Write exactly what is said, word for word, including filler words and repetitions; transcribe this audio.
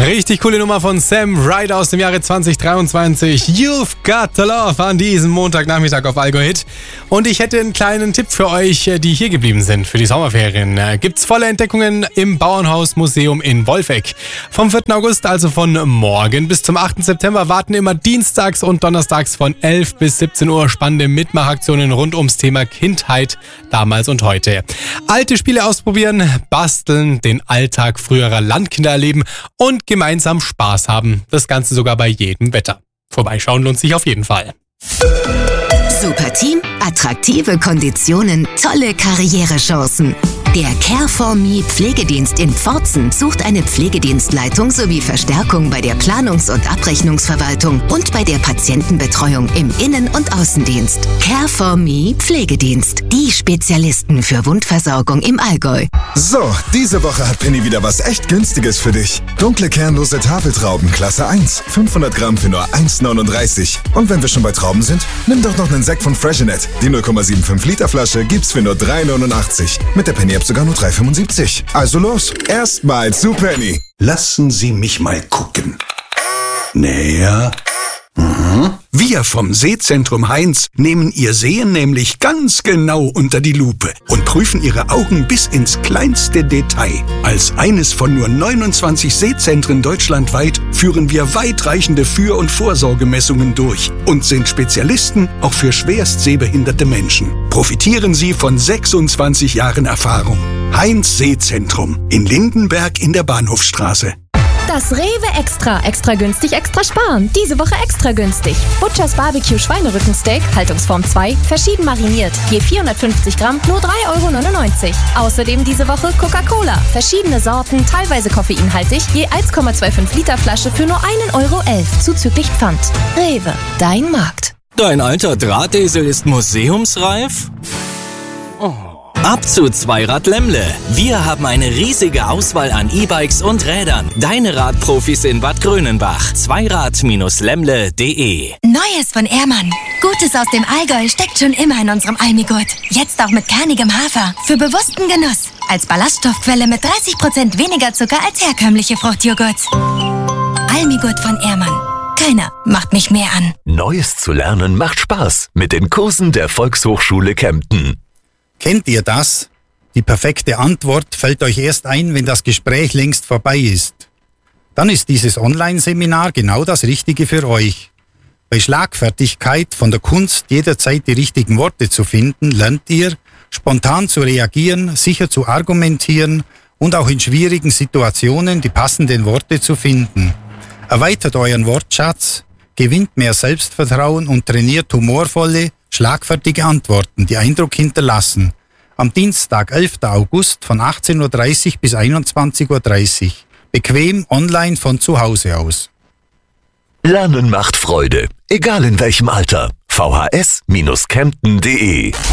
Richtig coole Nummer von Sam Ryder aus dem Jahre zwanzig dreiundzwanzig. You've Got the Love an diesem Montagnachmittag auf Allgäu Hit. Und ich hätte einen kleinen Tipp für euch, die hier geblieben sind für die Sommerferien. Gibt's volle Entdeckungen im Bauernhaus-Museum in Wolfegg. Vom vierten August, also von morgen bis zum achten September, warten immer dienstags und donnerstags von elf bis siebzehn Uhr spannende Mitmachaktionen rund ums Thema Kindheit, damals und heute. Alte Spiele ausprobieren, basteln, den Alltag früherer Landkinder erleben und gemeinsam Spaß haben. Das Ganze sogar bei jedem Wetter. Vorbeischauen lohnt sich auf jeden Fall. Super Team, attraktive Konditionen, tolle Karrierechancen. Der Care for Me Pflegedienst in Pforzen sucht eine Pflegedienstleitung sowie Verstärkung bei der Planungs- und Abrechnungsverwaltung und bei der Patientenbetreuung im Innen- und Außendienst. Care for Me Pflegedienst, die Spezialisten für Wundversorgung im Allgäu. So, diese Woche hat Penny wieder was echt Günstiges für dich. Dunkle kernlose Tafeltrauben Klasse eins, fünfhundert Gramm für nur eins neununddreißig. Und wenn wir schon bei Trauben sind, nimm doch noch einen Sekt von Freshenet. Die null Komma fünfundsiebzig Liter Flasche gibt's für nur drei neunundachtzig. Mit der Penny App sogar nur drei fünfundsiebzig. Also los, erstmal zu Penny. Lassen Sie mich mal gucken. Näher. Mhm. Wir vom Sehzentrum Heinz nehmen Ihr Sehen nämlich ganz genau unter die Lupe und prüfen Ihre Augen bis ins kleinste Detail. Als eines von nur neunundzwanzig Sehzentren deutschlandweit führen wir weitreichende Für- und Vorsorgemessungen durch und sind Spezialisten auch für schwerst sehbehinderte Menschen. Profitieren Sie von sechsundzwanzig Jahren Erfahrung. Heinz Sehzentrum in Lindenberg in der Bahnhofstraße. Das Rewe Extra. Extra günstig, extra sparen. Diese Woche extra günstig. Butchers Barbecue Schweinerückensteak, Haltungsform zwei, verschieden mariniert. Je vierhundertfünfzig Gramm, nur drei Euro neunundneunzig. Außerdem diese Woche Coca-Cola. Verschiedene Sorten, teilweise koffeinhaltig. Je eins Komma fünfundzwanzig Liter Flasche für nur ein Euro elf. Zuzüglich Pfand. Rewe, dein Markt. Dein alter Drahtesel ist museumsreif? Oh. Ab zu Zweirad Lemmle. Wir haben eine riesige Auswahl an E-Bikes und Rädern. Deine Radprofis in Bad Grönenbach. Zweirad Lemmle punkt de. Neues von Ehrmann. Gutes aus dem Allgäu steckt schon immer in unserem Almigurt. Jetzt auch mit kernigem Hafer. Für bewussten Genuss. Als Ballaststoffquelle mit dreißig Prozent weniger Zucker als herkömmliche Fruchtjoghurts. Almigurt von Ehrmann. Keiner macht mich mehr an. Neues zu lernen macht Spaß mit den Kursen der Volkshochschule Kempten. Kennt ihr das? Die perfekte Antwort fällt euch erst ein, wenn das Gespräch längst vorbei ist. Dann ist dieses Online-Seminar genau das Richtige für euch. Bei Schlagfertigkeit von der Kunst, jederzeit die richtigen Worte zu finden, lernt ihr, spontan zu reagieren, sicher zu argumentieren und auch in schwierigen Situationen die passenden Worte zu finden. Erweitert euren Wortschatz, gewinnt mehr Selbstvertrauen und trainiert humorvolle, schlagfertige Antworten, die Eindruck hinterlassen. Am Dienstag, elften August von achtzehn Uhr dreißig bis einundzwanzig Uhr dreißig. Bequem online von zu Hause aus. Lernen macht Freude, egal in welchem Alter. v h s Bindestrich kempten punkt de